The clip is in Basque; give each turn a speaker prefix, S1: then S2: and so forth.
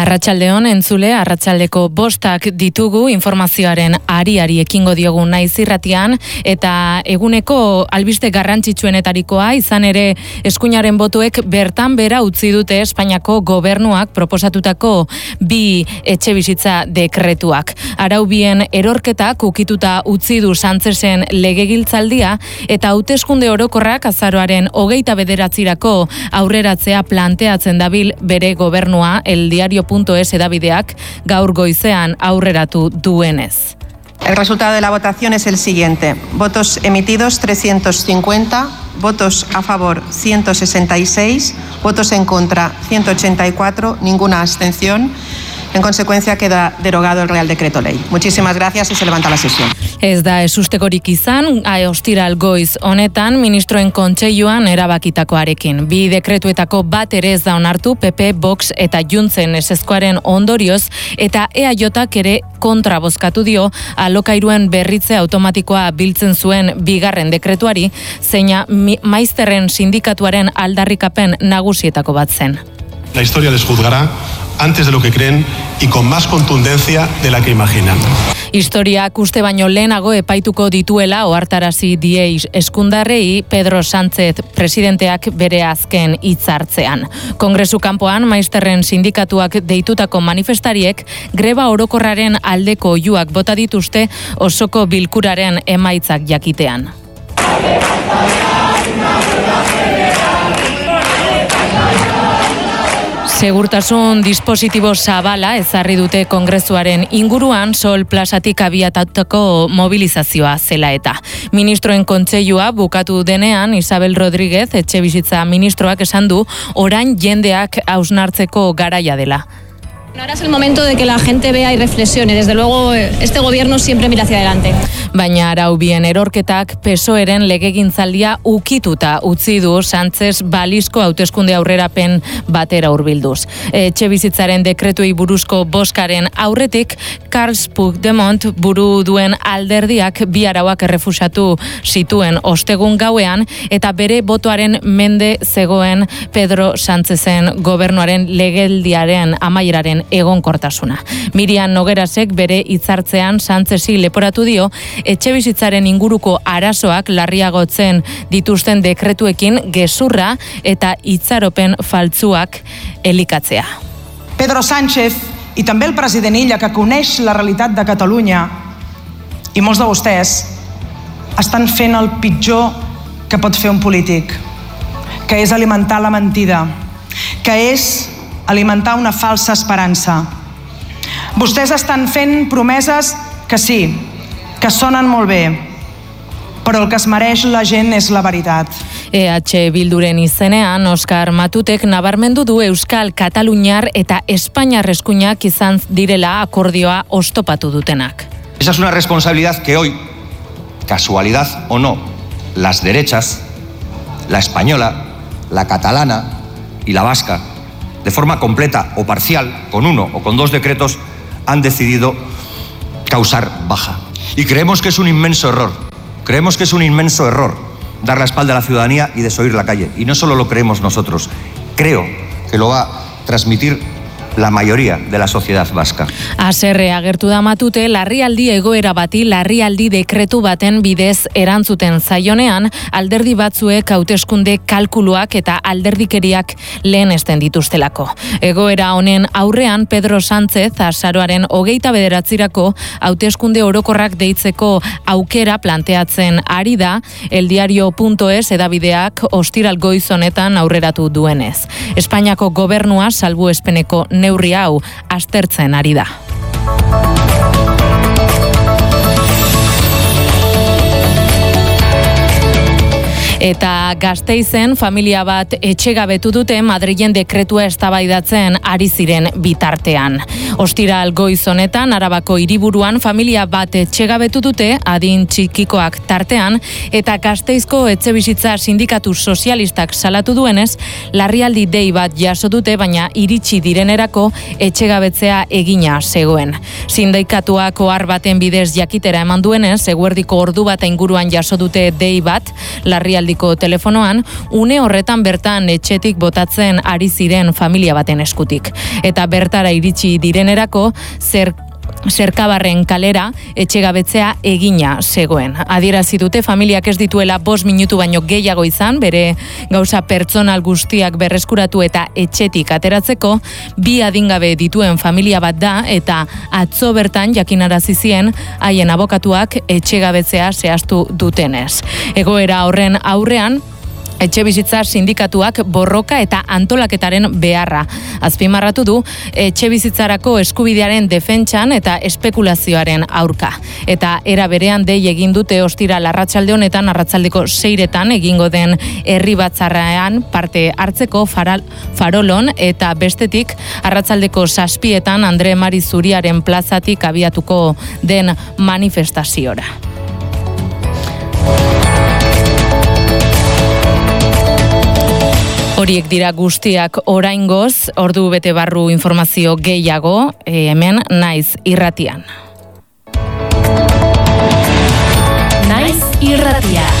S1: Arratsaldeon entzule, arratsaldeko 5 ditugu informazioaren ari ekingo diogu Naiz irratian eta eguneko albiste garrantzitsuenetarikoa izan ere eskuinaren botuek bertan bera utzi dute Espainiako gobernuak proposatutako 2 etxebizitza dekretuak. Araubien erorketak ukituta utzi du Sánchezen legegiltzaldia eta hauteskunde orokorrak azaroaren 29 aurreratzea planteatzen dabil bere gobernua El Diario.es edabideak gaur goizean aurreratu duenez.
S2: El resultado de la votación es el siguiente. Votos emitidos 350, votos a favor 166, votos en contra 184, ninguna abstención. En consecuencia queda derogado el Real Decreto Ley. Muchísimas gracias y se levanta la sesión.
S1: Ez da ezustekorik izan, ostiral goiz honetan ministroen kontseiluan erabakitakoarekin. 2 dekretuetako bat ere ez da onartu PP, Vox eta Juntzen ezezkoaren ondorioz eta EAJak ere kontra bozkatu dio alokairuen berritze automatikoa biltzen zuen 2. dekretuari, zeina maizterren sindikatuaren aldarrikapen nagusietako bat zen.
S3: La historia les juzgará antes de lo que creen y con más contundencia de la que imaginan.
S1: Historiak uste baino lehenago epaituko dituela ohartarazi die eskundarrei Pedro Sánchez presidenteak bere azken hitzartzean. Kongresu kanpoan maizterren sindikatuak deitutako manifestariek greba orokorraren aldeko oihuak bota dituzte osoko bilkuraren emaitzak jakitean. Segurtasun dispositibo zabala ezarri dute Kongresuaren inguruan Sol plazatik abiatutako mobilizazioa zela eta. Ministroen kontseilua bukatu denean Isabel Rodríguez etxebizitza ministroak esan du orain jendeak hausnartzeko garaia dela.
S4: Ahora es el momento de que la gente vea y reflexione. Desde luego, este gobierno siempre mira hacia adelante.
S1: Baina araubien erorketak PSOEren legegintzaldia ukituta utzi du Sánchez balizko hauteskunde aurrerapen batera hurbilduz. Etxebizitzaren dekretuei buruzko bozkaren aurretik Carles Puigdemont buru duen alderdiak 2 arauak errefusatu zituen ostegun gauean eta bere botoaren mende zegoen Pedro Sánchezen gobernuaren legeldiaren amaieraren egonkortasuna. Miriam Noguerasek bere hitzartzean Sánchezi leporatu dio etxebizitzaren inguruko arazoak larriagotzen dituzten dekretuekin gezurra eta itxaropen faltsuak elikatzea.
S5: Pedro Sánchez i també el president Illa, que coneix la realitat de Catalunya, i molts de vostès estan fent el pitjor que pot fer un polític, que és alimentar la mentida, que és alimentar una falsa esperança. Vostès estan fent promeses que sí, que sonen molt bé, però el que es mereix la gent és la veritat.
S1: EH Bilduren izenean Oskar Matutek nabarmendu du Euskal, Kataluniar eta Espainiar eskuinak izan direla akordioa oztopatu dutenak.
S6: Esa es una responsabilidad que hoy, casualidad o no, las derechas, la española, la catalana y la vasca, de forma completa o parcial, con 1 o con 2 decretos, han decidido causar baja. Y creemos que es un inmenso error. Creemos que es un inmenso error dar la espalda a la ciudadanía y desoír la calle. Y no solo lo creemos nosotros, creo que lo va a transmitir la mayoría de la sociedad vasca.
S1: Haserre agertu da Matute larrialdi egoera bati larrialdi dekretu baten bidez erantzuten zaionean alderdi batzuek hauteskunde kalkuluak eta alderdikeriak lehenesten dituztelako. Egoera honen aurrean Pedro Sánchez azaroaren 29 hauteskunde orokorrak deitzeko aukera planteatzen ari da El Diario.es edabideak ostiral goiz honetan aurreratu duenez. Espainiako gobernua salbuespeneko neurri hau aztertzen ari da. Eta Gasteizen familia bat etxegabetu dute Madrilen dekretua eztabaidatzen ari ziren bitartean. Ostiral goiz honetan Arabako hiriburuan familia bat etxegabetu dute adin txikikoak tartean eta Gasteizko etxebizitza sindikatu sozialistak salatu duenez larrialdi dei bat jaso dute baina iritsi direnerako etxegabetzea egina zegoen. Sindikatuak ohar baten bidez jakitera eman duenez eguerdiko ordu bat inguruan jaso dute dei bat larrialdi Arratxaldiko telefonoan, une horretan bertan etxetik botatzen ari ziren familia baten eskutik. Eta bertara iritsi direnerako, Zerkabarren kalera etxegabetzea egina zegoen. Adierazi dute familiak ez dituela 5 minutu baino gehiago izan, bere gauza pertsonal guztiak berreskuratu eta etxetik ateratzeko, 2 adingabe dituen familia bat da eta atzo bertan jakinarazi zien haien abokatuak etxegabetzea zehaztu dutenez. Egoera horren aurrean, Etxebizitza sindikatuak borroka eta antolaketaren beharra azpimarratu du etxebizitzarako eskubidearen defentsan eta espekulazioaren aurka. Eta era berean dei egin dute ostiral arratsalde honetan, arratsaldeko 6etan egingo den herri batzarrean parte hartzeko Farolon eta bestetik arratsaldeko 7etan Andre Mari Zuriaren plazatik abiatuko den manifestaziora. Horiek dira guztiak oraingoz, ordu bete barru informazio gehiago, hemen Naiz Irratian.
S7: Naiz Irratia.